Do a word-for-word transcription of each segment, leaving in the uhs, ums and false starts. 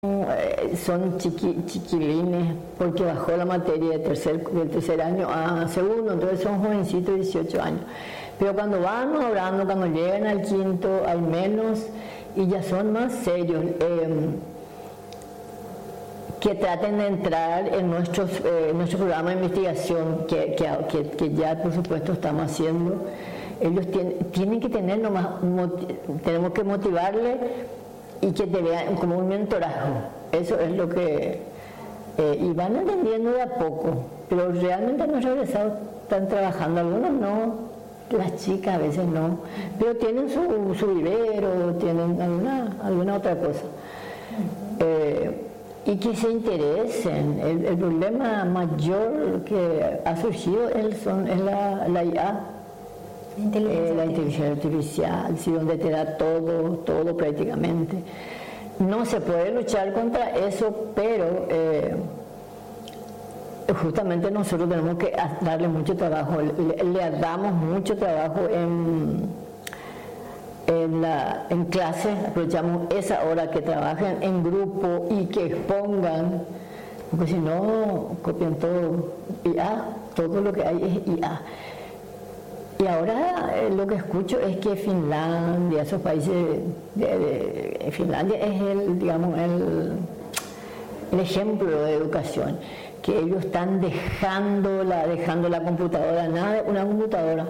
son chiqui, chiquilines porque bajó la materia de tercer, del tercer año a segundo, entonces son jovencitos de dieciocho años. Pero cuando van madurando, cuando llegan al quinto, hay menos y ya son más serios. Eh, que traten de entrar en nuestros, eh, nuestro programa de investigación que, que, que, que ya por supuesto estamos haciendo. Ellos tienen, tienen que tener nomás, tenemos que motivarles y que te vean como un mentorazgo. Eso es lo que... Eh, y van entendiendo de a poco, pero realmente los egresados están trabajando, algunos no, las chicas a veces no, pero tienen su, su vivero, tienen alguna, alguna otra cosa. Eh, y que se interesen. El, el problema mayor que ha surgido es, son, es la, la I A, inteligencia eh, la inteligencia artificial, sí, donde te da todo, todo prácticamente. No se puede luchar contra eso, pero eh, justamente nosotros tenemos que darle mucho trabajo, le, le damos mucho trabajo en... En, la, en clase, aprovechamos esa hora que trabajen en grupo y que expongan, porque si no copian todo I A, todo lo que hay es I A. Y ahora eh, lo que escucho es que Finlandia, esos países, de, de, de, Finlandia es el, digamos, el, el ejemplo de educación, que ellos están dejando la, dejando la computadora, nada, una computadora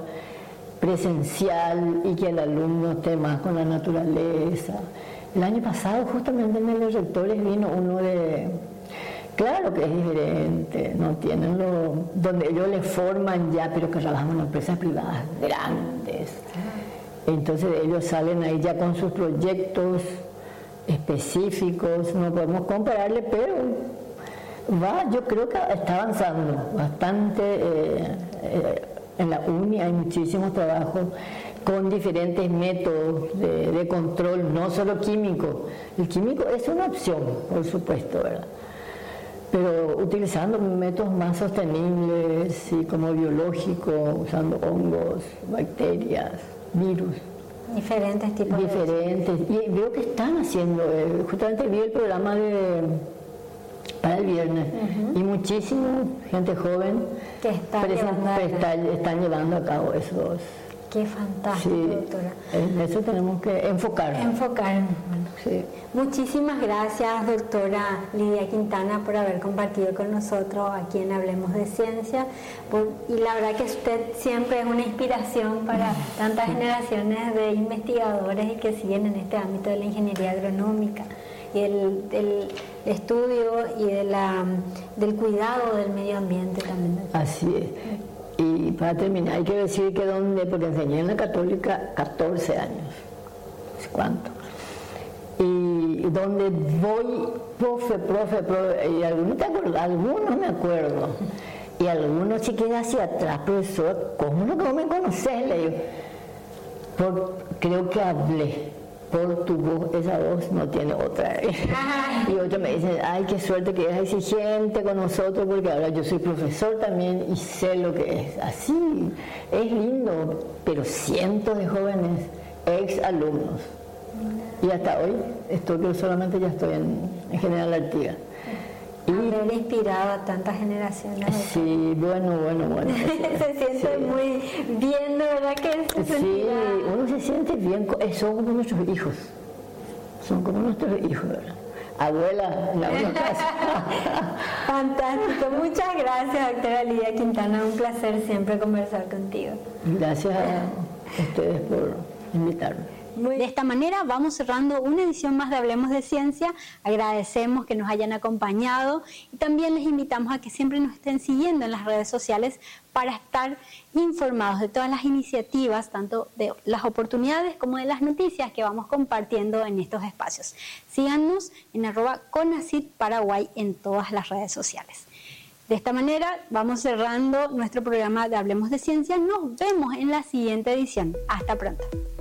presencial y que el alumno esté más con la naturaleza. El año pasado justamente en los rectores vino uno de, claro que es diferente, no tienen lo, donde ellos les forman ya, pero que trabajan en empresas privadas grandes. Entonces ellos salen ahí ya con sus proyectos específicos, no podemos compararle, pero va, yo creo que está avanzando bastante. Eh, eh, En la uni hay muchísimos trabajos con diferentes métodos de, de control, no solo químico. El químico es una opción, por supuesto, ¿verdad? Pero utilizando métodos más sostenibles, sí, como biológicos, usando hongos, bacterias, virus. Diferentes tipos Diferentes. De... Y veo que están haciendo, eh, justamente vi el programa de... para el viernes, uh-huh. y muchísima gente joven que está present, llevando está, están llevando a cabo esos. Qué fantástico, sí, doctora. En eso tenemos que enfocar. Enfocar. Sí. Muchísimas gracias, doctora Lidia Quintana, por haber compartido con nosotros aquí en Hablemos de Ciencia. Por, y la verdad que usted siempre es una inspiración para tantas generaciones de investigadores y que siguen en este ámbito de la ingeniería agronómica y el, del estudio y de la, del cuidado del medio ambiente también. Así es. Y para terminar, hay que decir que donde, porque enseñé en la Católica catorce años, ¿cuánto? Y donde voy, profe, profe, profe, y algunos, te acuerdo, algunos me acuerdo, y algunos se quedan hacia atrás, profesor, ¿cómo no, cómo me conoces? Le digo, por, creo que hablé. Por tu voz, esa voz no tiene otra. Y otros me dicen, ay, qué suerte que eres exigente con nosotros, porque ahora yo soy profesor también y sé lo que es. Así, es lindo, pero cientos de jóvenes, ex alumnos. Y hasta hoy, estoy, yo solamente ya estoy en, en General Artigas. Y haber inspirado a tantas generaciones. Sí, bueno, bueno, bueno. Se siente sí. muy bien, de verdad que se Sí, uno se siente bien, son como nuestros hijos, son como nuestros hijos, ¿verdad? Abuela, en algunos casos. Fantástico, muchas gracias, doctora Lidia Quintana, un placer siempre conversar contigo. Gracias a ustedes por invitarme. De esta manera vamos cerrando una edición más de Hablemos de Ciencia. Agradecemos que nos hayan acompañado y también les invitamos a que siempre nos estén siguiendo en las redes sociales para estar informados de todas las iniciativas, tanto de las oportunidades como de las noticias que vamos compartiendo en estos espacios. Síganos en arroba Conacit Paraguay en todas las redes sociales. De esta manera vamos cerrando nuestro programa de Hablemos de Ciencia. Nos vemos en la siguiente edición. Hasta pronto.